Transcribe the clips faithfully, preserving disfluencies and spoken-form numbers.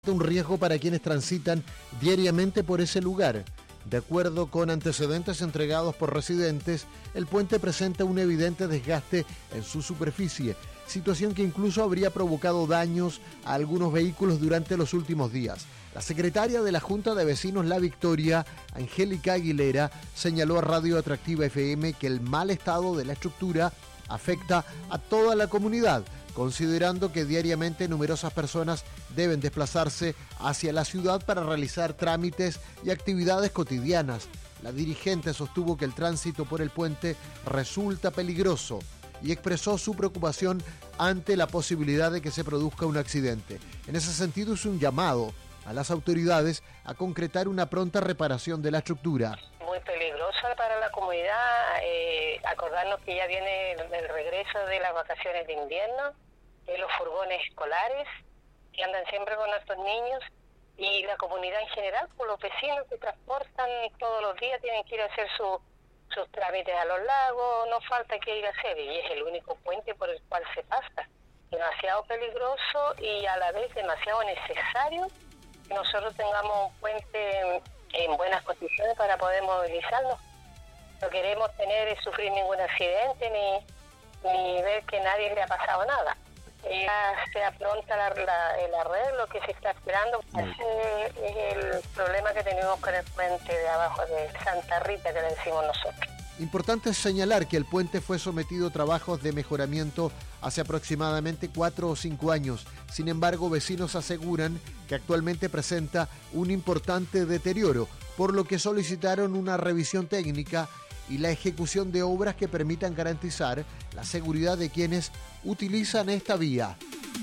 un riesgo para quienes transitan diariamente por ese lugar. De acuerdo con antecedentes entregados por residentes, el puente presenta un evidente desgaste en su superficie, situación que incluso habría provocado daños a algunos vehículos durante los últimos días. La secretaria de la Junta de Vecinos La Victoria, Angélica Aguilera, señaló a Radio Atractiva F M que el mal estado de la estructura afecta a toda la comunidad, considerando que diariamente numerosas personas deben desplazarse hacia la ciudad para realizar trámites y actividades cotidianas. La dirigente sostuvo que el tránsito por el puente resulta peligroso y expresó su preocupación ante la posibilidad de que se produzca un accidente. En ese sentido, hizo un llamado a las autoridades a concretar una pronta reparación de la estructura. Muy peligrosa para la comunidad, eh, acordarnos que ya viene el, el regreso de las vacaciones de invierno, eh, los furgones escolares que andan siempre con nuestros niños y la comunidad en general, por los vecinos que transportan todos los días, tienen que ir a hacer su, sus trámites a los lagos, no falta que ir a hacer, y es el único puente por el cual se pasa. Demasiado peligroso y a la vez demasiado necesario que nosotros tengamos un puente en buenas condiciones para poder movilizarnos. No queremos tener y sufrir ningún accidente ni, ni ver que nadie le ha pasado nada. Ya sea pronta la, la, el arreglo que se está esperando. Ese es el problema que tenemos con el puente de abajo de Santa Rita, que le decimos nosotros. Importante señalar que el puente fue sometido a trabajos de mejoramiento hace aproximadamente cuatro o cinco años. Sin embargo, vecinos aseguran que actualmente presenta un importante deterioro, por lo que solicitaron una revisión técnica y la ejecución de obras que permitan garantizar la seguridad de quienes utilizan esta vía.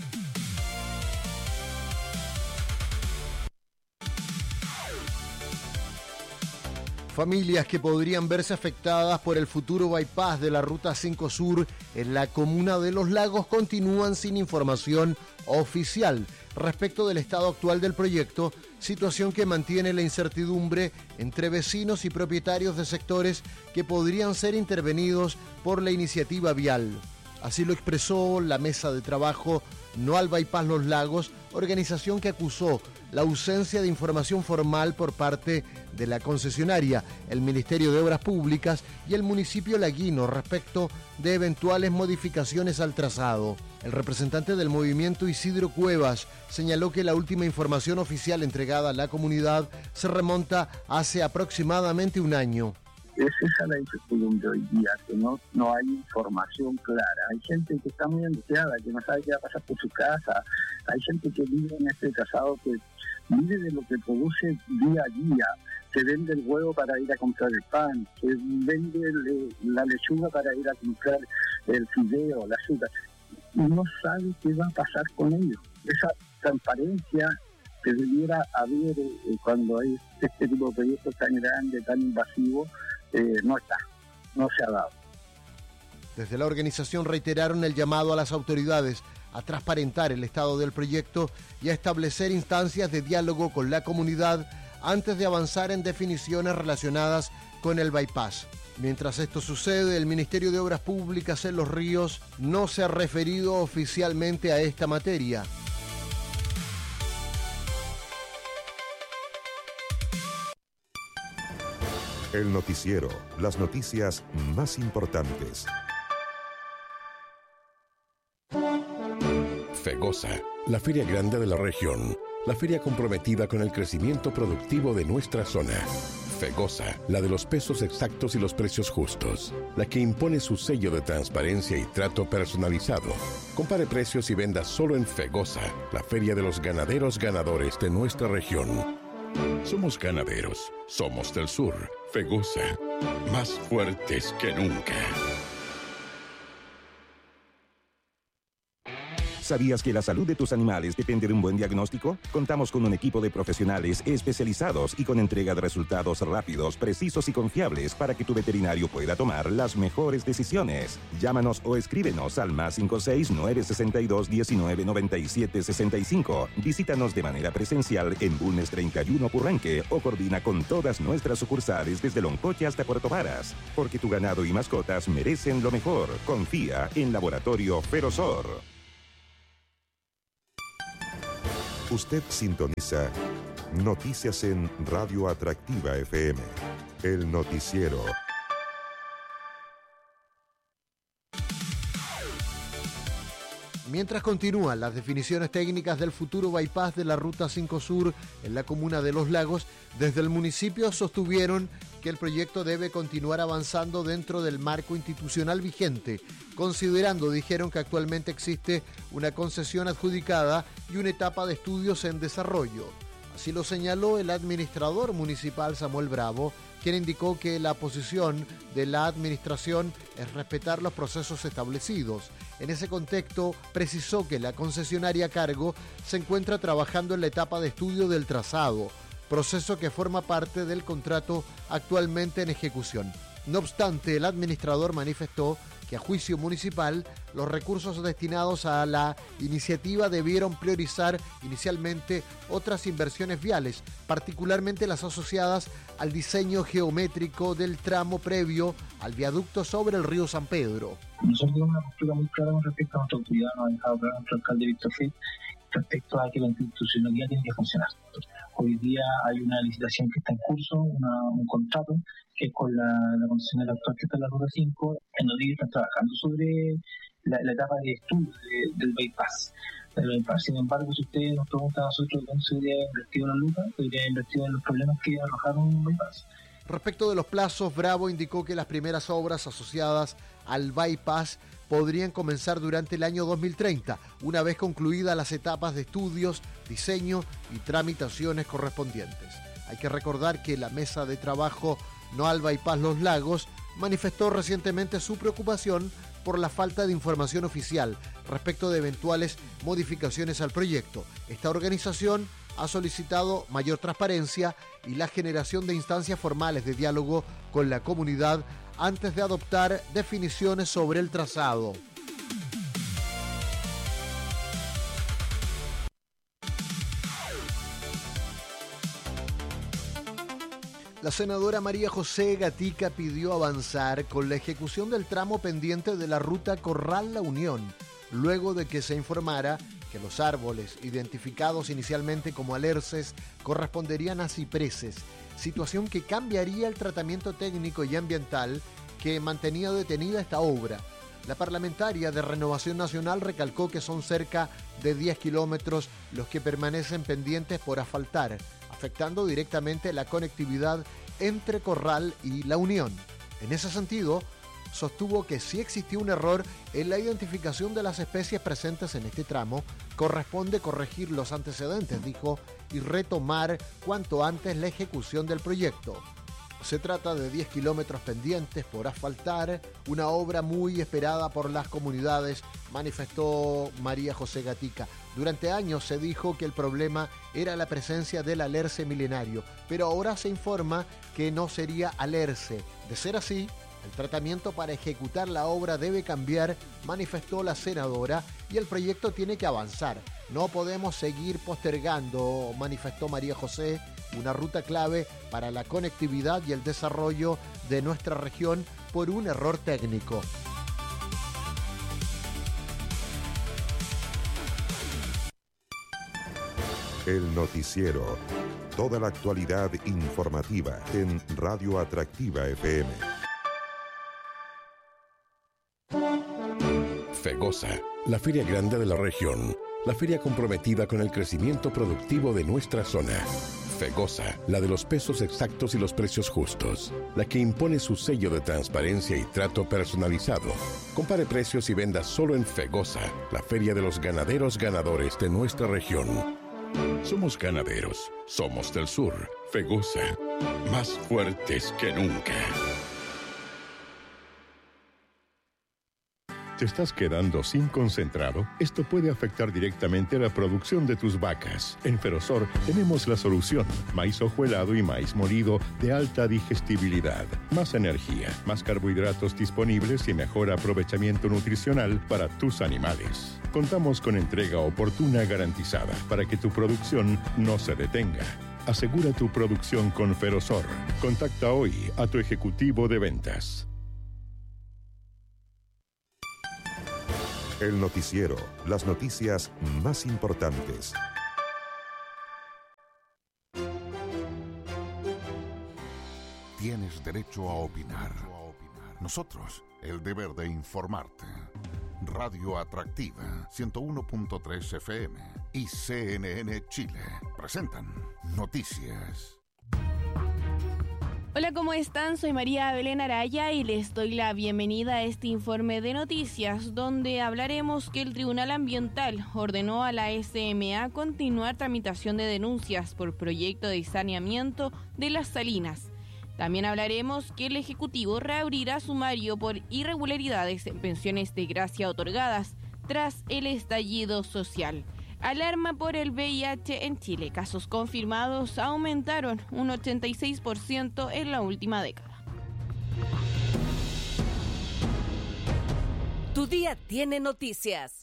Familias que podrían verse afectadas por el futuro bypass de la Ruta cinco Sur en la comuna de Los Lagos continúan sin información oficial respecto del estado actual del proyecto, situación que mantiene la incertidumbre entre vecinos y propietarios de sectores que podrían ser intervenidos por la iniciativa vial. Así lo expresó la mesa de trabajo No al Bypass Los Lagos, organización que acusó la ausencia de información formal por parte de la concesionaria, el Ministerio de Obras Públicas y el municipio laguino respecto de eventuales modificaciones al trazado. El representante del movimiento, Isidro Cuevas, señaló que la última información oficial entregada a la comunidad se remonta hace aproximadamente un año. Es esa la incertidumbre hoy día, que no, no hay información clara. Hay gente que está muy angustiada, que no sabe qué va a pasar por su casa. Hay gente que vive en este trazado, que vive de lo que produce día a día. Se vende el huevo para ir a comprar el pan, se vende el, la lechuga para ir a comprar el fideo, la azúcar. Y no sabe qué va a pasar con ellos. Esa transparencia que debiera haber eh, cuando hay este tipo de proyectos tan grandes, tan invasivos, eh, no está, no se ha dado. Desde la organización reiteraron el llamado a las autoridades a transparentar el estado del proyecto y a establecer instancias de diálogo con la comunidad antes de avanzar en definiciones relacionadas con el bypass. Mientras esto sucede, el Ministerio de Obras Públicas en Los Ríos no se ha referido oficialmente a esta materia. El noticiero, las noticias más importantes. FEGOSA, la feria grande de la región, la feria comprometida con el crecimiento productivo de nuestra zona. FEGOSA, la de los pesos exactos y los precios justos, la que impone su sello de transparencia y trato personalizado. Compare precios y venda solo en FEGOSA, la feria de los ganaderos ganadores de nuestra región. Somos ganaderos, somos del sur. FEGOSA, más fuertes que nunca. ¿Sabías que la salud de tus animales depende de un buen diagnóstico? Contamos con un equipo de profesionales especializados y con entrega de resultados rápidos, precisos y confiables para que tu veterinario pueda tomar las mejores decisiones. Llámanos o escríbenos al más cinco seis nueve seis dos uno nueve nueve siete seis cinco. Visítanos de manera presencial en Bulnes treinta y uno Purranque o coordina con todas nuestras sucursales desde Loncoche hasta Puerto Varas. Porque tu ganado y mascotas merecen lo mejor. Confía en Laboratorio Ferozor. Usted sintoniza Noticias en Radio Atractiva F M. El noticiero. Mientras continúan las definiciones técnicas del futuro bypass de la Ruta cinco Sur en la comuna de Los Lagos, desde el municipio sostuvieron que el proyecto debe continuar avanzando dentro del marco institucional vigente, considerando, dijeron, que actualmente existe una concesión adjudicada y una etapa de estudios en desarrollo. Así lo señaló el administrador municipal Samuel Bravo, quien indicó que la posición de la administración es respetar los procesos establecidos. En ese contexto, precisó que la concesionaria a cargo se encuentra trabajando en la etapa de estudio del trazado, proceso que forma parte del contrato actualmente en ejecución. No obstante, el administrador manifestó que a juicio municipal, los recursos destinados a la iniciativa debieron priorizar inicialmente otras inversiones viales, particularmente las asociadas al diseño geométrico del tramo previo al viaducto sobre el río San Pedro. Nosotros tenemos una postura muy clara con respecto a nuestra autoridad, nos ha dejado claro nuestro alcalde Víctor Fett, respecto a que la institucionalidad tiene que funcionar. Hoy día hay una licitación que está en curso, una, un contrato, que es con la, la concesionaria actual que está en la Ruta cinco, en donde están trabajando sobre la, la etapa de estudio de, del bypass. Del bypass. Sin embargo, si ustedes nos preguntan a nosotros dónde se debería haber invertido la lupa, se debería haber invertido en los problemas que arrojaron un bypass. Respecto de los plazos, Bravo indicó que las primeras obras asociadas al bypass podrían comenzar durante el año dos mil treinta, una vez concluidas las etapas de estudios, diseño y tramitaciones correspondientes. Hay que recordar que la mesa de trabajo No al Bypass Los Lagos manifestó recientemente su preocupación por la falta de información oficial respecto de eventuales modificaciones al proyecto. Esta organización ha solicitado mayor transparencia y la generación de instancias formales de diálogo con la comunidad antes de adoptar definiciones sobre el trazado. La senadora María José Gatica pidió avanzar con la ejecución del tramo pendiente de la ruta Corral-La Unión, luego de que se informara que los árboles identificados inicialmente como alerces corresponderían a cipreses, situación que cambiaría el tratamiento técnico y ambiental que mantenía detenida esta obra. La parlamentaria de Renovación Nacional recalcó que son cerca de diez kilómetros los que permanecen pendientes por asfaltar, afectando directamente la conectividad entre Corral y La Unión. En ese sentido, sostuvo que si existió un error en la identificación de las especies presentes en este tramo, corresponde corregir los antecedentes, dijo, y retomar cuanto antes la ejecución del proyecto. Se trata de diez kilómetros pendientes por asfaltar, una obra muy esperada por las comunidades, manifestó María José Gatica. Durante años se dijo que el problema era la presencia del alerce milenario, pero ahora se informa que no sería alerce. De ser así, el tratamiento para ejecutar la obra debe cambiar, manifestó la senadora, y el proyecto tiene que avanzar. No podemos seguir postergando, manifestó María José, una ruta clave para la conectividad y el desarrollo de nuestra región por un error técnico. El noticiero. Toda la actualidad informativa en Radio Atractiva F M. FEGOSA, la feria grande de la región, la feria comprometida con el crecimiento productivo de nuestra zona. FEGOSA, la de los pesos exactos y los precios justos, la que impone su sello de transparencia y trato personalizado. Compare precios y venda solo en FEGOSA, la feria de los ganaderos ganadores de nuestra región. Somos ganaderos, somos del sur. FEGOSA, más fuertes que nunca. ¿Te estás quedando sin concentrado? Esto puede afectar directamente la producción de tus vacas. En Ferosor tenemos la solución. Maíz hojuelado y maíz molido de alta digestibilidad. Más energía, más carbohidratos disponibles y mejor aprovechamiento nutricional para tus animales. Contamos con entrega oportuna garantizada para que tu producción no se detenga. Asegura tu producción con Ferosor. Contacta hoy a tu ejecutivo de ventas. El noticiero, las noticias más importantes. tienes derecho a opinar. Nosotros, el deber de informarte. Radio Atractiva, ciento uno punto tres F M y C N N Chile presentan Noticias. Hola, ¿cómo están? Soy María Belén Araya y les doy la bienvenida a este informe de noticias, donde hablaremos que el Tribunal Ambiental ordenó a la S M A continuar tramitación de denuncias por proyecto de saneamiento de las salinas. También hablaremos que el Ejecutivo reabrirá sumario por irregularidades en pensiones de gracia otorgadas tras el estallido social. Alarma por el V I H en Chile. Casos confirmados aumentaron un ochenta y seis por ciento en la última década. Tu día tiene noticias.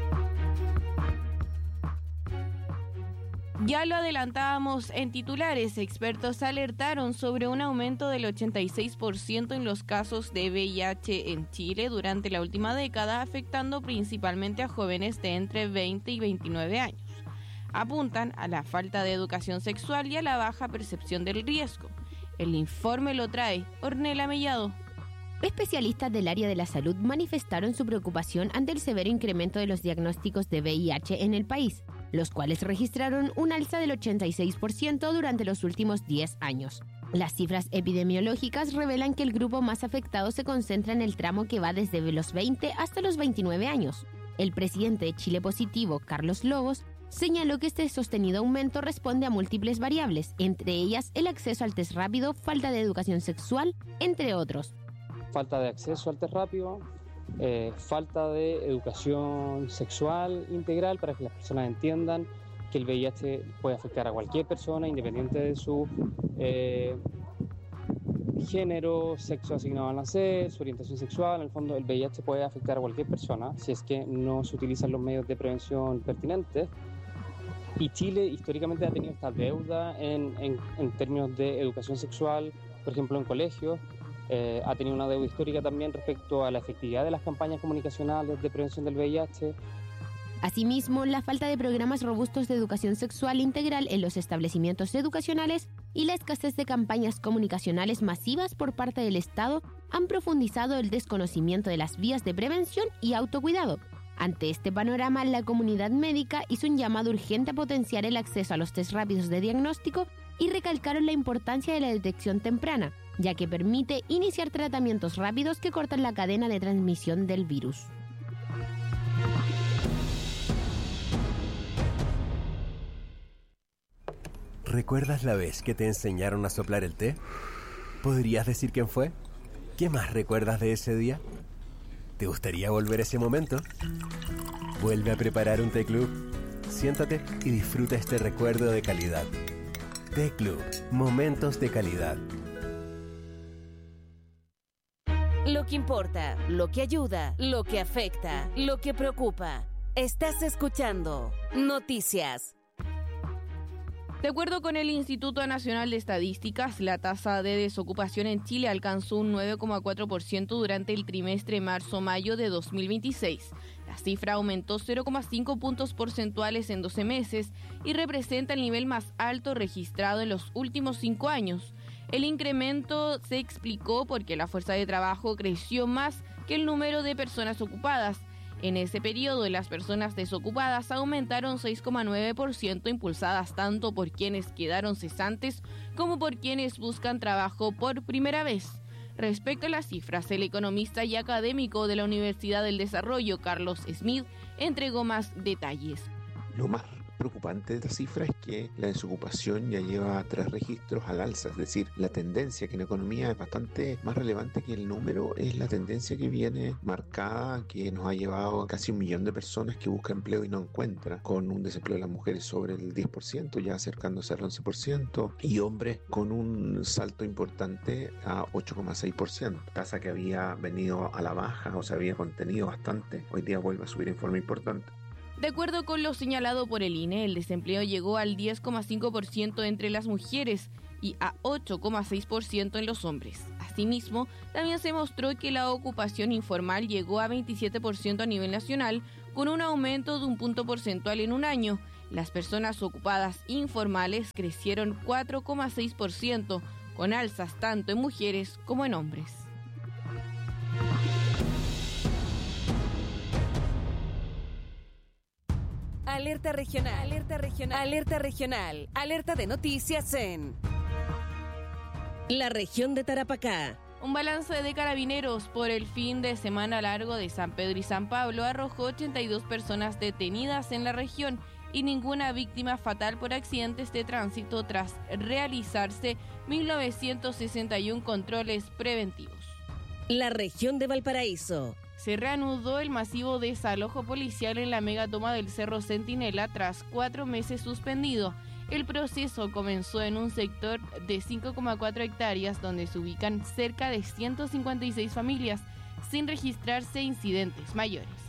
Ya lo adelantábamos en titulares, expertos alertaron sobre un aumento del ochenta y seis por ciento en los casos de V I H en Chile durante la última década, afectando principalmente a jóvenes de entre veinte y veintinueve años. Apuntan a la falta de educación sexual y a la baja percepción del riesgo. El informe lo trae Ornella Mellado. Especialistas del área de la salud manifestaron su preocupación ante el severo incremento de los diagnósticos de V I H en el país, los cuales registraron un alza del ochenta y seis por ciento durante los últimos diez años. Las cifras epidemiológicas revelan que el grupo más afectado se concentra en el tramo que va desde los veinte hasta los veintinueve años. El presidente de Chile Positivo, Carlos Lobos, señaló que este sostenido aumento responde a múltiples variables, entre ellas el acceso al test rápido, falta de educación sexual, entre otros. Falta de acceso al test rápido, eh, falta de educación sexual integral para que las personas entiendan que el V I H puede afectar a cualquier persona independiente de su eh, género, sexo asignado al nacer, su orientación sexual. En el fondo, el V I H puede afectar a cualquier persona si es que no se utilizan los medios de prevención pertinentes. Y Chile históricamente ha tenido esta deuda en, en, en términos de educación sexual, por ejemplo en colegios. Eh, ha tenido una deuda histórica también respecto a la efectividad de las campañas comunicacionales de prevención del V I H. Asimismo, la falta de programas robustos de educación sexual integral en los establecimientos educacionales y la escasez de campañas comunicacionales masivas por parte del Estado han profundizado el desconocimiento de las vías de prevención y autocuidado. Ante este panorama, la comunidad médica hizo un llamado urgente a potenciar el acceso a los test rápidos de diagnóstico y recalcaron la importancia de la detección temprana, ya que permite iniciar tratamientos rápidos que cortan la cadena de transmisión del virus. ¿Recuerdas la vez que te enseñaron a soplar el té? ¿Podrías decir quién fue? ¿Qué más recuerdas de ese día? ¿Te gustaría volver a ese momento? Vuelve a preparar un té club. Siéntate y disfruta este recuerdo de calidad. Té Club, momentos de calidad. Lo que importa, lo que ayuda, lo que afecta, lo que preocupa. Estás escuchando Noticias. De acuerdo con el Instituto Nacional de Estadísticas, la tasa de desocupación en Chile alcanzó un nueve coma cuatro por ciento durante el trimestre marzo-mayo de dos mil veintiséis. La cifra aumentó cero coma cinco puntos porcentuales en doce meses y representa el nivel más alto registrado en los últimos cinco años. El incremento se explicó porque la fuerza de trabajo creció más que el número de personas ocupadas. En ese periodo, las personas desocupadas aumentaron seis coma nueve por ciento, impulsadas tanto por quienes quedaron cesantes como por quienes buscan trabajo por primera vez. Respecto a las cifras, el economista y académico de la Universidad del Desarrollo, Carlos Smith, entregó más detalles. Lo más preocupante de esta cifra es que la desocupación ya lleva tres registros al alza, es decir, la tendencia que en economía es bastante más relevante que el número, es la tendencia que viene marcada, que nos ha llevado a casi un millón de personas que buscan empleo y no encuentran, con un desempleo de las mujeres sobre el diez por ciento, ya acercándose al once por ciento, y hombres con un salto importante a ocho coma seis por ciento, tasa que había venido a la baja o se había contenido bastante, hoy día vuelve a subir en forma importante. De acuerdo con lo señalado por el I N E, el desempleo llegó al diez coma cinco por ciento entre las mujeres y a ocho coma seis por ciento en los hombres. Asimismo, también se mostró que la ocupación informal llegó a veintisiete por ciento a nivel nacional, con un aumento de un punto porcentual en un año. Las personas ocupadas informales crecieron cuatro coma seis por ciento, con alzas tanto en mujeres como en hombres. Alerta regional, alerta regional, alerta regional, alerta de noticias en la región de Tarapacá. Un balance de Carabineros por el fin de semana largo de San Pedro y San Pablo arrojó ochenta y dos personas detenidas en la región y ninguna víctima fatal por accidentes de tránsito tras realizarse mil novecientos sesenta y uno controles preventivos. La región de Valparaíso. Se reanudó el masivo desalojo policial en la megatoma del Cerro Centinela tras cuatro meses suspendido. El proceso comenzó en un sector de cinco coma cuatro hectáreas donde se ubican cerca de ciento cincuenta y seis familias sin registrarse incidentes mayores.